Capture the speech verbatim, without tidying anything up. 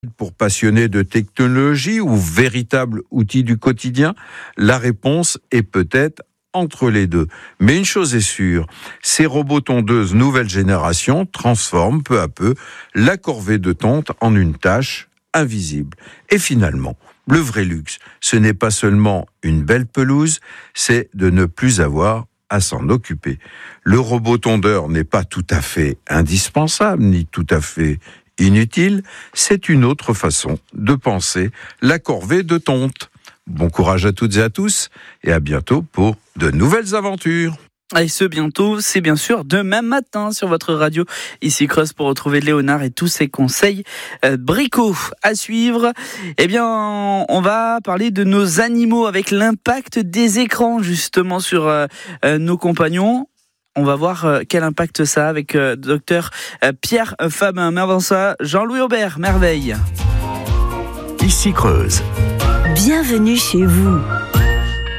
Pour passionnés de technologie ou véritables outils du quotidien, la réponse est peut-être entre les deux. Mais une chose est sûre, ces robots tondeuses nouvelle génération transforment peu à peu la corvée de tonte en une tâche invisible. Et finalement, le vrai luxe, ce n'est pas seulement une belle pelouse, c'est de ne plus avoir à s'en occuper. Le robot tondeur n'est pas tout à fait indispensable, ni tout à fait inutile, c'est une autre façon de penser la corvée de tonte. Bon courage à toutes et à tous, et à bientôt pour de nouvelles aventures. Et ce bientôt, c'est bien sûr demain matin sur votre radio. Ici Creuse pour retrouver Léonard et tous ses conseils euh, bricots à suivre. Eh bien, on va parler de nos animaux avec l'impact des écrans justement sur euh, euh, nos compagnons. On va voir euh, quel impact ça a avec euh, docteur euh, Pierre Fabin. Mais avant ça, Jean-Louis Aubert, merveille. Ici Creuse. Bienvenue chez vous.